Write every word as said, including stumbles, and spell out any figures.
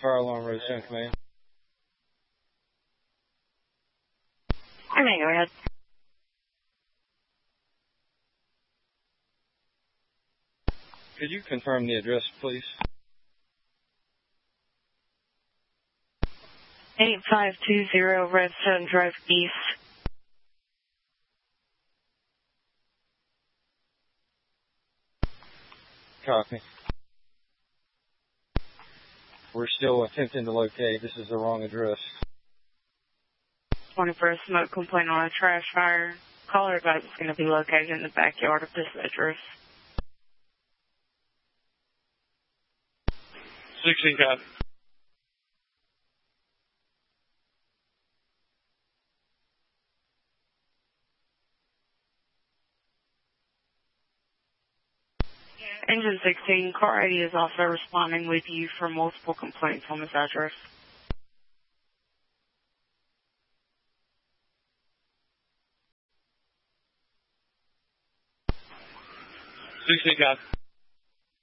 Fire alarm resident command. I may go ahead. Could you confirm the address, please? eight five two zero Redstone Drive East. Copy. We're still attempting to locate. This is the wrong address. twenty-first smoke complaint on a trash fire. Caller advice is going to be located in the backyard of this address. sixteen, copy. Engine sixteen, car eighty is also responding with you for multiple complaints on this address. sixteen, copy.